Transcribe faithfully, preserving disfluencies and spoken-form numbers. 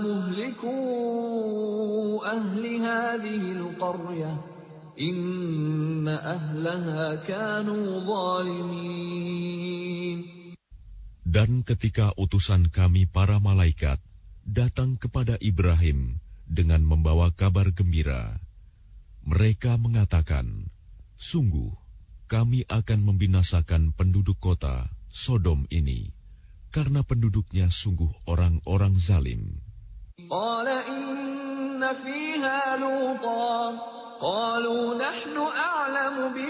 مهلكو أهل هذه القرية إن أهلها كانوا ظالمين. Dan ketika utusan kami para malaikat datang kepada Ibrahim dengan membawa kabar gembira, mereka mengatakan, sungguh kami akan membinasakan penduduk kota Sodom ini, karena penduduknya sungguh orang-orang zalim. Qala inna fiha Lutan qalu nahnu a'lamu